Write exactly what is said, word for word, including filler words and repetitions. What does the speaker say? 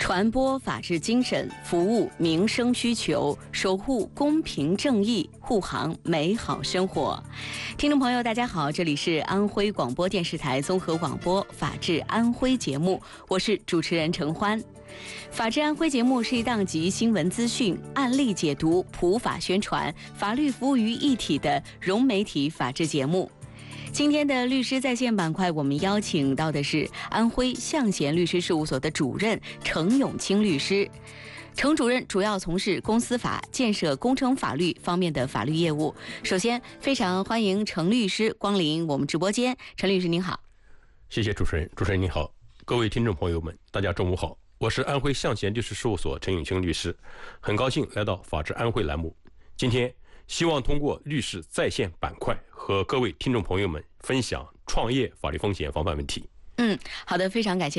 传播法治精神，服务民生需求，守护公平正义，护航美好生活。听众朋友，大家好，这里是安徽广播电视台综合广播《法治安徽》节目，我是主持人陈欢。法治安徽节目是一档集新闻资讯、案例解读、普法宣传、法律服务于一体的融媒体法治节目。今天的律师在线板块，我们邀请到的是安徽象贤律师事务所的主任程永清律师。程主任主要从事公司法、建设工程法律方面的法律业务。首先，非常欢迎程律师光临我们直播间。程律师您好。 谢谢主持人，主持人您好，各位听众朋友们，大家中午好，我是安徽象贤律师事务所程永清律师，很高兴来到法治安徽栏目。今天希望通过律师在线板块和各位听众朋友们分享创业法律风险防范问题。 嗯，好的，非常感谢